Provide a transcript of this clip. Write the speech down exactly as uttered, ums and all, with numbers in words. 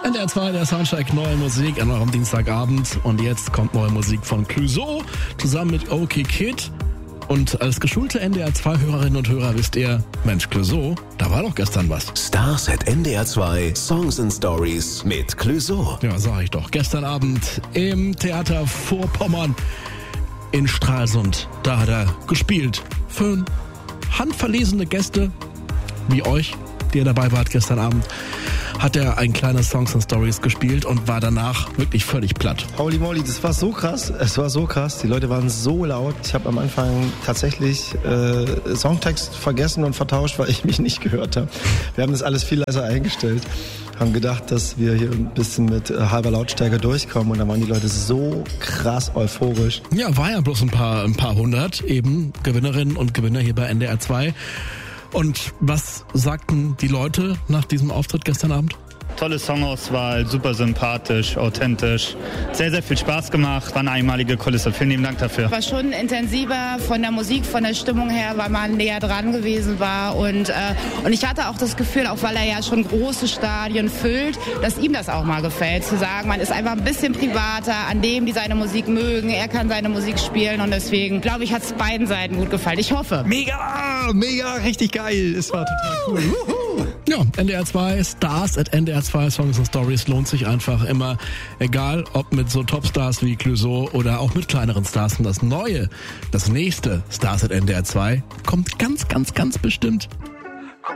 N D R zwei, der Soundcheck, neue Musik an eurem Dienstagabend. Und jetzt kommt neue Musik von Clouseau zusammen mit OK Kid. Und als geschulte N D R zwei Hörerinnen und Hörer wisst ihr, Mensch, Clouseau, da war doch gestern was. Stars at N D R zwei, Songs and Stories mit Clouseau. Ja, sag ich doch. Gestern Abend im Theater Vorpommern in Stralsund. Da hat er gespielt. Für handverlesene Gäste wie euch, die ihr dabei wart gestern Abend, hat er ein kleines Songs and Stories gespielt und war danach wirklich völlig platt. Holy moly, das war so krass. Es war so krass. Die Leute waren so laut. Ich habe am Anfang tatsächlich äh, Songtext vergessen und vertauscht, weil ich mich nicht gehört habe. Wir haben das alles viel leiser eingestellt. Haben gedacht, dass wir hier ein bisschen mit äh, halber Lautstärke durchkommen und dann waren die Leute so krass euphorisch. Ja, war ja bloß ein paar, ein paar hundert eben Gewinnerinnen und Gewinner hier bei N D R zwei. Und was sagten die Leute nach diesem Auftritt gestern Abend? Tolle Songauswahl, super sympathisch, authentisch. Sehr, sehr viel Spaß gemacht, war eine einmalige Kulisse. Vielen lieben Dank dafür. War schon intensiver von der Musik, von der Stimmung her, weil man näher dran gewesen war. Und, äh, und ich hatte auch das Gefühl, auch weil er ja schon große Stadien füllt, dass ihm das auch mal gefällt. Zu sagen, man ist einfach ein bisschen privater, an dem, die seine Musik mögen. Er kann seine Musik spielen und deswegen, glaube ich, hat es beiden Seiten gut gefallen. Ich hoffe. Mega, mega, richtig geil. Es war total cool. Wuhu. Ja, N D R zwei, Stars at N D R zwei, Songs and Stories lohnt sich einfach immer. Egal, ob mit so Topstars wie Clouseau oder auch mit kleineren Stars. Und das neue, das nächste Stars at N D R zwei kommt ganz, ganz, ganz bestimmt